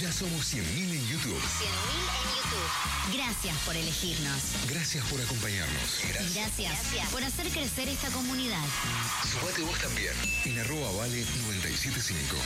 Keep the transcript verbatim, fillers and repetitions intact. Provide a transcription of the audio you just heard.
Ya somos cien mil en YouTube. cien mil en YouTube. Gracias por elegirnos. Gracias por acompañarnos. Gracias. Gracias por hacer crecer esta comunidad. Sumate vos también. En arroba vale noventa y siete punto cinco.